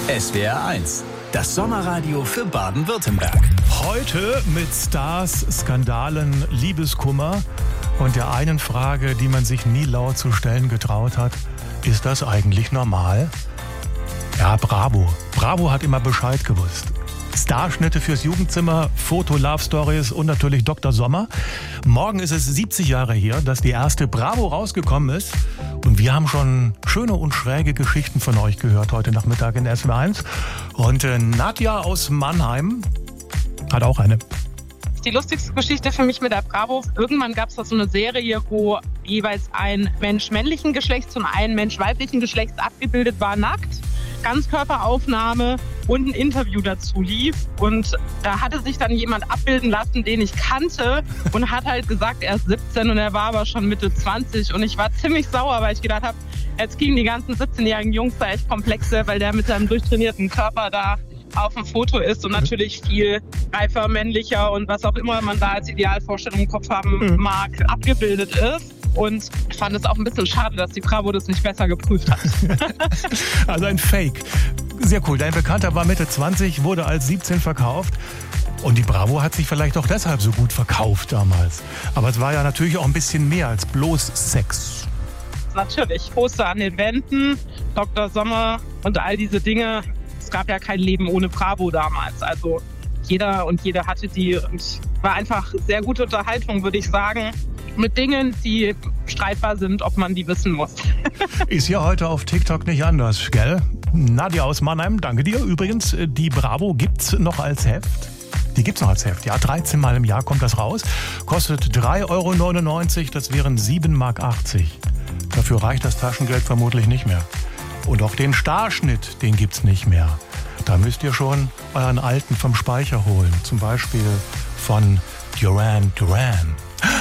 SWR 1, das Sommerradio für Baden-Württemberg. Heute mit Stars, Skandalen, Liebeskummer und der einen Frage, die man sich nie laut zu stellen getraut hat. Ist das eigentlich normal? Ja, Bravo. Bravo hat immer Bescheid gewusst. Starschnitte fürs Jugendzimmer, Foto-Love-Stories und natürlich Dr. Sommer. Morgen ist es 70 Jahre her, dass die erste Bravo rausgekommen ist. Und wir haben schon schöne und schräge Geschichten von euch gehört heute Nachmittag in SWR 1. Und Nadja aus Mannheim hat auch eine. Die lustigste Geschichte für mich mit der Bravo, irgendwann gab es da so eine Serie, wo jeweils ein Mensch männlichen Geschlechts und ein Mensch weiblichen Geschlechts abgebildet war, nackt. Ganzkörperaufnahme und ein Interview dazu lief. Und da hatte sich dann jemand abbilden lassen, den ich kannte und hat halt gesagt, er ist 17 und er war aber schon Mitte 20. Und ich war ziemlich sauer, weil ich gedacht habe, jetzt kriegen die ganzen 17-jährigen Jungs da echt Komplexe, weil der mit seinem durchtrainierten Körper da auf dem Foto ist und natürlich viel reifer, männlicher und was auch immer man da als Idealvorstellung im Kopf haben mag, abgebildet ist. Und ich fand es auch ein bisschen schade, dass die Bravo das nicht besser geprüft hat. Also ein Fake. Sehr cool. Dein Bekannter war Mitte 20, wurde als 17 verkauft. Und die Bravo hat sich vielleicht auch deshalb so gut verkauft damals. Aber es war ja natürlich auch ein bisschen mehr als bloß Sex. Natürlich. Poster an den Wänden, Dr. Sommer und all diese Dinge. Es gab ja kein Leben ohne Bravo damals. Also jeder und jede hatte die und war einfach sehr gute Unterhaltung, würde ich sagen. Mit Dingen, die streitbar sind, ob man die wissen muss. Ist ja heute auf TikTok nicht anders, gell? Nadja aus Mannheim, danke dir. Übrigens, die Bravo gibt's noch als Heft. Die gibt's noch als Heft, ja. 13 Mal im Jahr kommt das raus. Kostet 3,99 €, das wären 7,80 Mark. Dafür reicht das Taschengeld vermutlich nicht mehr. Und auch den Starschnitt, den gibt's nicht mehr. Da müsst ihr schon euren alten vom Speicher holen. Zum Beispiel von Duran Duran.